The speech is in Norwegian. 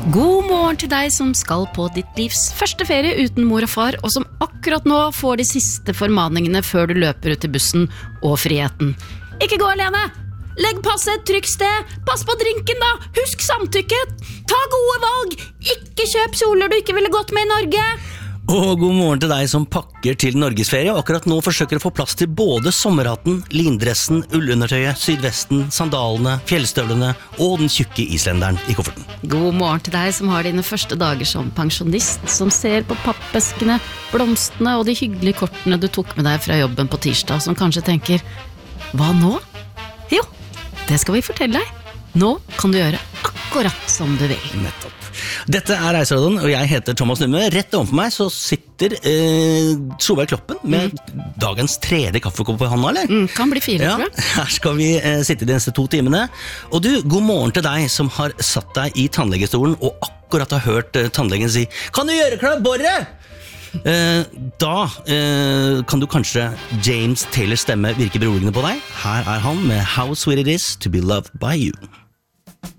God morgen til deg som skal på ditt livs første ferie uten mor og far, og som akkurat nå får de siste formaningene før du løper ut til bussen og friheten. Ikke gå alene! Legg passet et trygt sted! Pass på drinken da! Husk samtykket! Ta gode valg! Ikke kjøp kjoler du ikke ville gått med i Norge! Og god morgen til deg som pakker til Norgesferie og akkurat nå forsøker å få plass til både sommerhatten, lindressen, ullundertøyet, sydvesten, sandalene, fjellstøvlene og den tjukke islenderen i kofferten. God morgen til deg som har dine første dager som pensjonist, som ser på pappeskene, blomstene og de hyggelige kortene du tok med deg fra jobben på tirsdag, som kanskje tenker, hva nå? Jo, det skal vi fortelle deg. Nå kan du gjøre akkurat som du vil. Nettopp. Dette er Reiseråden, og jeg heter Thomas Numme. Rett overfor meg så sitter Solveig Kloppen med dagens tredje kaffekopp i hånda, eller? Kan bli 4, tror jeg. Her skal vi sitte de neste 2 timene. Og du, god morgen til deg som har satt deg i tannlegestolen og akkurat har hørt tannlegen si «Kan du gjøre klart borret?» Da kan du kanskje James Taylors stemme virke beroligende på deg. Her er han med How Sweet It Is To Be Loved By You.